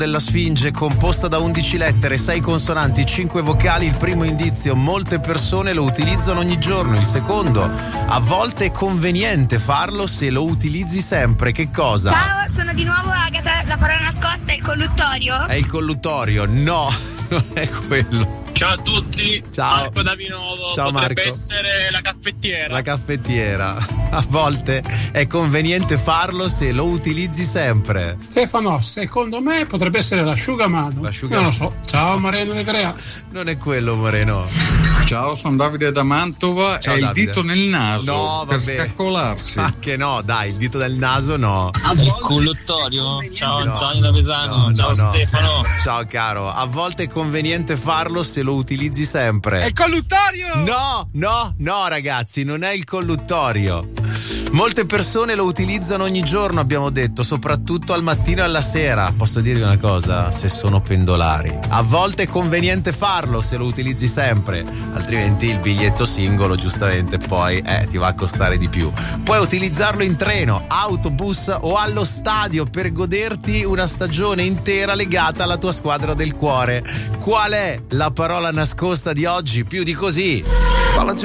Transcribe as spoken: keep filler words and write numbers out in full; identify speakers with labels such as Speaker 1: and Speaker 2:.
Speaker 1: della Sfinge, composta da undici lettere, sei consonanti, cinque vocali. Il primo indizio: molte persone lo utilizzano ogni giorno. Il secondo: a volte è conveniente farlo se lo utilizzi sempre. Che cosa?
Speaker 2: Ciao, sono di nuovo Agata. La parola nascosta è il colluttorio?
Speaker 1: È il colluttorio? No, non è quello.
Speaker 3: Ciao a tutti,
Speaker 1: ciao
Speaker 3: Marco da Vinovo.
Speaker 1: Ciao
Speaker 3: Potrebbe
Speaker 1: Marco.
Speaker 3: essere la caffettiera.
Speaker 1: La caffettiera. A volte è conveniente farlo se lo utilizzi sempre.
Speaker 4: Stefano, secondo me potrebbe essere l'asciugamano.
Speaker 1: L'asciugamano.
Speaker 4: Non lo so. Ciao Moreno De Crea.
Speaker 1: Non è quello, Moreno.
Speaker 5: Ciao, sono Davide da Mantova.
Speaker 1: Ciao,
Speaker 5: è
Speaker 1: Davide.
Speaker 5: il dito nel naso
Speaker 1: No,
Speaker 5: per
Speaker 1: vabbè.
Speaker 5: scaccolarsi.
Speaker 1: Ah, che no, dai, il dito del naso no.
Speaker 3: Il colluttorio. Ciao
Speaker 1: No.
Speaker 3: Antonio da Pesano.
Speaker 1: No,
Speaker 3: Ciao
Speaker 1: no, no.
Speaker 3: Stefano.
Speaker 1: Ciao caro, a volte è conveniente farlo se lo utilizzi sempre.
Speaker 6: È il colluttorio!
Speaker 1: No, no, no ragazzi, non è il colluttorio. Molte persone lo utilizzano ogni giorno, abbiamo detto, soprattutto al mattino e alla sera. Posso dirvi una cosa? Se sono pendolari. A volte è conveniente farlo se lo utilizzi sempre, altrimenti il biglietto singolo giustamente poi eh, ti va a costare di più. Puoi utilizzarlo in treno, autobus o allo stadio per goderti una stagione intera legata alla tua squadra del cuore. Qual è la parola nascosta di oggi? Più di così.